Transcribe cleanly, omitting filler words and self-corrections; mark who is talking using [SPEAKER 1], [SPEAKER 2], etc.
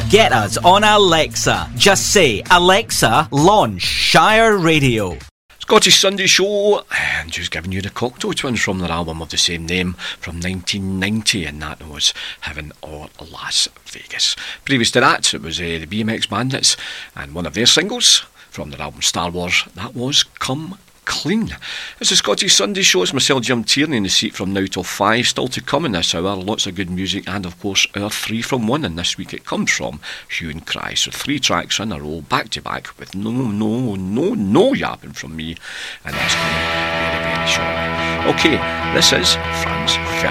[SPEAKER 1] Get us on Alexa. Just say, Alexa, launch Shire Radio.
[SPEAKER 2] Scottish Sunday Show, and just giving you the Cocteau Twins from their album of the same name from 1990, and that was Heaven or Las Vegas. Previous to that, it was the BMX Bandits, and one of their singles from their album Star Wars, that was Come Clean. It's the Scottish Sunday Show. It's myself, Jim Tierney, in the seat from now till 5. Still to come in this hour, lots of good music, and of course our 3 from 1, and this week it comes from Hue and Cry. So 3 tracks in a row, back to back, with no yapping from me, and that's coming very, very shortly. Okay, this is Franz Ferdinand.